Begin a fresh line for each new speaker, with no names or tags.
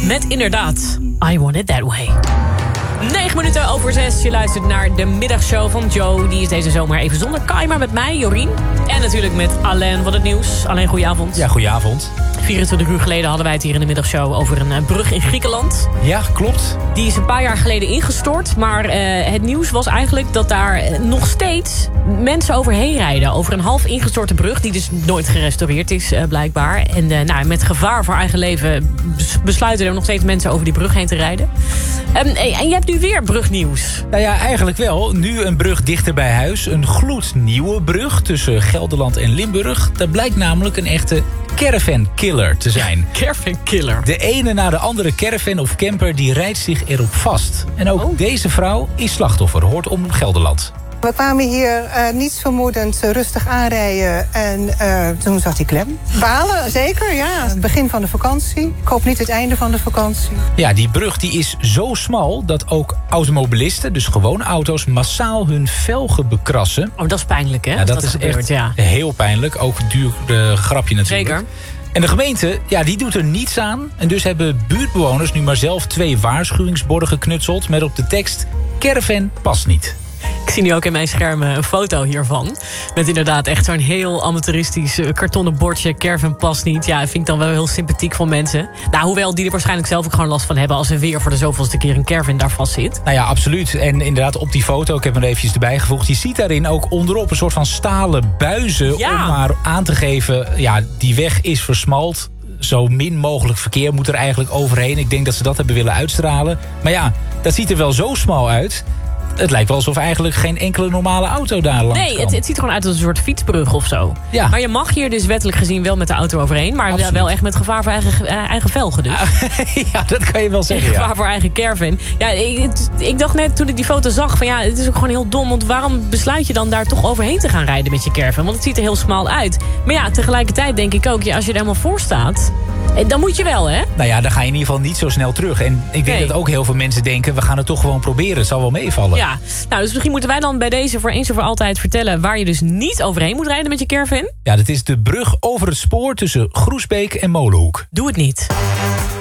Met inderdaad, I Want It That Way. 9 minuten over 6. Je luistert naar de middagshow van Joe. Die is deze zomer even zonder Kai, maar met mij, Jorien. En natuurlijk met Alain van het nieuws. Alain, goedenavond.
Ja, goedenavond.
24 uur geleden hadden wij het hier in de middagshow over een brug in Griekenland.
Ja, klopt.
Die is een paar jaar geleden ingestort. Maar het nieuws was eigenlijk dat daar nog steeds mensen overheen rijden. Over een half ingestorte brug, die dus nooit gerestaureerd is blijkbaar. En met gevaar voor eigen leven besluiten er nog steeds mensen over die brug heen te rijden. En je hebt nu weer brugnieuws.
Nou ja, eigenlijk wel. Nu een brug dichter bij huis. Een gloednieuwe brug tussen Gelderland en Limburg. Dat blijkt namelijk een echte caravan-killer te zijn.
Caravan-killer.
De ene na de andere caravan of camper die rijdt zich erop vast. En ook deze vrouw is slachtoffer, hoort om Gelderland.
We kwamen hier niets vermoedend rustig aanrijden en toen zat hij klem. Balen, zeker, ja. Het begin van de vakantie. Ik hoop niet het einde van de vakantie.
Ja, die brug die is zo smal dat ook automobilisten, dus gewone auto's, massaal hun velgen bekrassen.
Oh, dat is pijnlijk, hè?
Ja, dat is
gebeurt,
echt heel pijnlijk. Ook een duur grapje natuurlijk.
Zeker.
En de gemeente, ja, die doet er niets aan. En dus hebben buurtbewoners nu maar zelf 2 waarschuwingsborden geknutseld met op de tekst: caravan past niet.
Ik zie nu ook in mijn scherm een foto hiervan. Met inderdaad echt zo'n heel amateuristisch kartonnen bordje. Caravan past niet. Ja, vind ik dan wel heel sympathiek van mensen. Nou, hoewel die er waarschijnlijk zelf ook gewoon last van hebben als er weer voor de zoveelste keer een caravan daar vast zit.
Nou ja, absoluut. En inderdaad op die foto, ik heb hem er eventjes erbij gevoegd. Je ziet daarin ook onderop een soort van stalen buizen. Om maar aan te geven, ja, die weg is versmald. Zo min mogelijk verkeer moet er eigenlijk overheen. Ik denk dat ze dat hebben willen uitstralen. Maar ja, dat ziet er wel zo smal uit. Het lijkt wel alsof eigenlijk geen enkele normale auto daar langs kan.
Nee, het ziet er gewoon uit als een soort fietsbrug of zo. Ja. Maar je mag hier dus wettelijk gezien wel met de auto overheen. Maar wel echt met gevaar voor eigen velgen dus.
Ja, dat kan je wel zeggen.
Gevaar voor eigen caravan. Ja, ik dacht net toen ik die foto zag van ja, het is ook gewoon heel dom. Want waarom besluit je dan daar toch overheen te gaan rijden met je caravan? Want het ziet er heel smal uit. Maar ja, tegelijkertijd denk ik ook, ja, als je er helemaal voor staat, dan moet je wel, hè?
Nou ja, dan ga je in ieder geval niet zo snel terug. En ik denk dat ook heel veel mensen denken, we gaan het toch gewoon proberen. Het zal wel meevallen.
Ja, nou, dus misschien moeten wij dan bij deze voor eens en voor altijd vertellen waar je dus niet overheen moet rijden met je caravan.
Ja, dat is de brug over het spoor tussen Groesbeek en Molenhoek.
Doe het niet.